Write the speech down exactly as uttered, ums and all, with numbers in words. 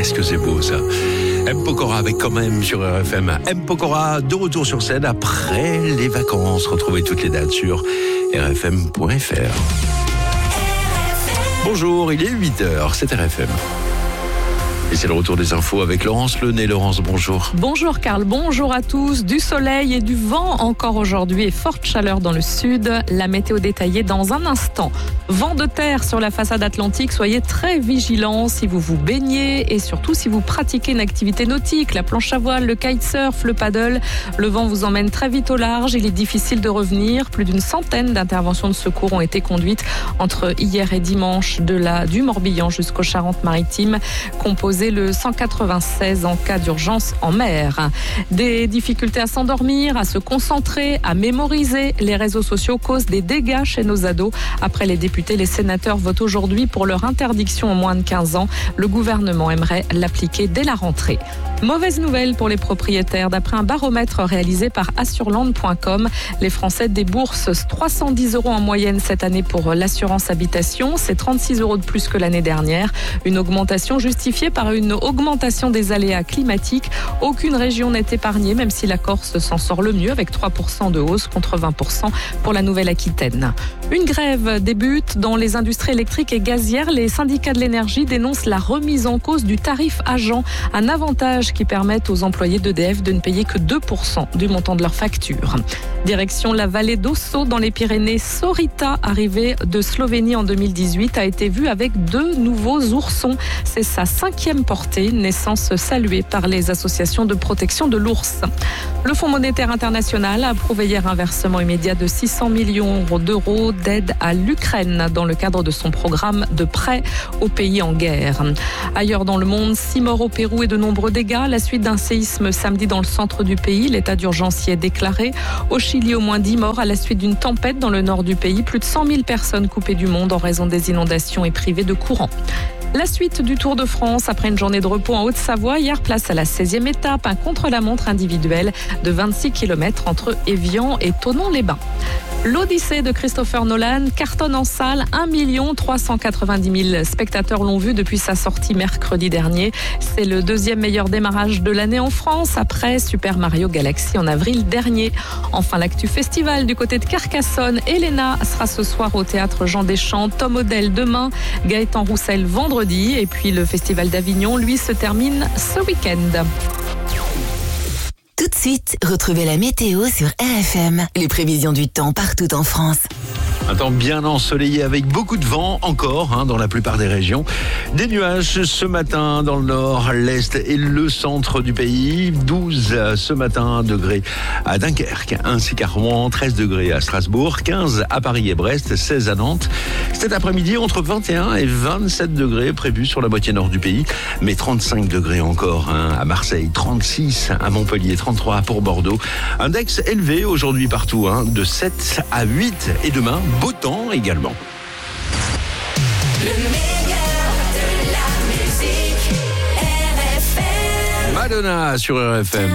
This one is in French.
qu'est-ce que c'est beau ça. M. Pokora avec quand même sur R F M. M. Pokora de retour sur scène après les vacances. Retrouvez toutes les dates sur r f m point f r. Bonjour, il est huit heures, c'est R F M. Et c'est le retour des infos avec Laurence Lenay. Laurence, bonjour. Bonjour Carl, bonjour à tous. Du soleil et du vent encore aujourd'hui et forte chaleur dans le sud. La météo détaillée dans un instant. Vent de terre sur la façade atlantique, soyez très vigilants si vous vous baignez et surtout si vous pratiquez une activité nautique, la planche à voile, le kitesurf, le paddle. Le vent vous emmène très vite au large, il est difficile de revenir. Plus d'une centaine d'interventions de secours ont été conduites entre hier et dimanche de la, du Morbihan jusqu'aux Charentes-Maritimes, composé le cent quatre-vingt-seize en cas d'urgence en mer. Des difficultés à s'endormir, à se concentrer, à mémoriser. Les réseaux sociaux causent des dégâts chez nos ados. Après les députés, les sénateurs votent aujourd'hui pour leur interdiction aux moins de quinze ans. Le gouvernement aimerait l'appliquer dès la rentrée. Mauvaise nouvelle pour les propriétaires. D'après un baromètre réalisé par assureland point com, les Français déboursent trois cent dix euros en moyenne cette année pour l'assurance habitation. C'est trente-six euros de plus que l'année dernière. Une augmentation justifiée par une augmentation des aléas climatiques. Aucune région n'est épargnée, même si la Corse s'en sort le mieux avec trois pour cent de hausse contre vingt pour cent pour la Nouvelle-Aquitaine. Une grève débute dans les industries électriques et gazières. Les syndicats de l'énergie dénoncent la remise en cause du tarif agent, un avantage qui permet aux employés d'E D F de ne payer que deux pour cent du montant de leur facture. Direction la vallée d'Osso dans les Pyrénées. Sorita, arrivé de Slovénie en deux mille dix-huit, a été vu avec deux nouveaux oursons. C'est sa cinquième portée, naissance saluée par les associations de protection de l'ours. Le Fonds monétaire international a approuvé hier un versement immédiat de six cents millions d'euros d'aide à l'Ukraine dans le cadre de son programme de prêt aux pays en guerre. Ailleurs dans le monde, six morts au Pérou et de nombreux dégâts à la suite d'un séisme samedi dans le centre du pays. L'état d'urgence y est déclaré. Au Chili, au moins dix morts à la suite d'une tempête dans le nord du pays. Plus de cent mille personnes coupées du monde en raison des inondations et privées de courant. La suite du Tour de France, après une journée de repos en Haute-Savoie, hier place à la seizième étape, un contre-la-montre individuel de vingt-six kilomètres entre Évian et Thonon-les-Bains. L'Odyssée de Christopher Nolan cartonne en salle. un million trois cent quatre-vingt-dix mille spectateurs l'ont vu depuis sa sortie mercredi dernier. C'est le deuxième meilleur démarrage de l'année en France après Super Mario Galaxy en avril dernier. Enfin, l'actu festival du côté de Carcassonne. Elena sera ce soir au théâtre Jean Deschamps, Tom Odell demain, Gaëtan Roussel vendredi. Et puis le festival d'Avignon, lui, se termine ce week-end. Tout de suite, retrouvez la météo sur R F M. Les prévisions du temps partout en France. Un temps bien ensoleillé avec beaucoup de vent encore hein, dans la plupart des régions. Des nuages ce matin dans le nord, l'est et le centre du pays. douze ce matin degrés à Dunkerque ainsi qu'à Rouen, treize degrés à Strasbourg, quinze à Paris et Brest, seize à Nantes. Cet après-midi, entre vingt et un et vingt-sept degrés prévus sur la moitié nord du pays, mais trente-cinq degrés encore hein, à Marseille, trente-six à Montpellier, trente-trois pour Bordeaux. Index élevé aujourd'hui partout, hein, de sept à huit et demain, beau temps également. Le meilleur de la musique, R F M. Madonna sur R F M.